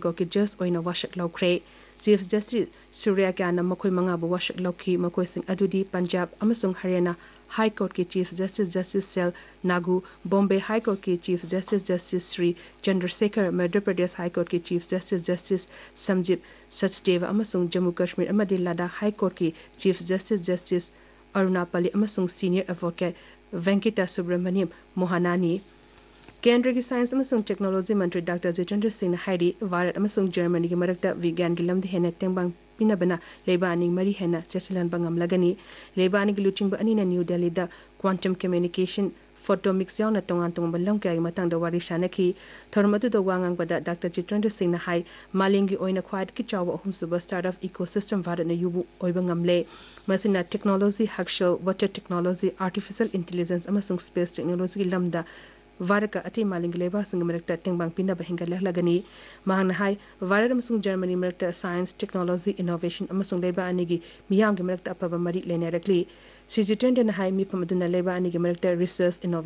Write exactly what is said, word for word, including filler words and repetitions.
Court ki judge oina washak laukhre Chief Justice Surya Kyan makhoi manga bu washak laukhi makhoi sing adudi Punjab amasung Haryana High Court ki Chief Justice Justice Sel Nagu Bombay High Court ki Chief Justice Justice Sri Chandrasekhar Madhya Pradesh High Court ki Chief Justice Justice Samjit Sachdeva amasung Jammu Kashmir amadi Ladakh High Court ki Chief Justice Justice Arunapali amasung Senior Advocate Venkita Subramaniam Mohanani Kendra ki Science amasung Technology Mantri Doctor Jitendra Singh Hairi Bharat amasung Germany ki marakta Vigyan ki lamdi hena tengbang pinabana leibani mari hena chesilan bangam lagani leibani ki luchingba anina New Delhi da quantum communication photomics yauna tongan tongba lam kay matang da wari shanaki thormatu da wangang bada Doctor Jitendra Singh na hai malingi oina khwad ki chawa ahum suba startup ecosystem Bharat na yubu oiba ngamle masina technology hakshal water technology artificial intelligence amasung space technology ki lamda Varaka ati malingi leba sing merekta tengbang pinda bahinga lagani mahang hai Varat amasung Germany merekta science technology innovation amasung leba anigi miyam ge merekta apaba mari lene rakli Sri Jitendra na hai mi pamaduna leba anigi merekta research innovation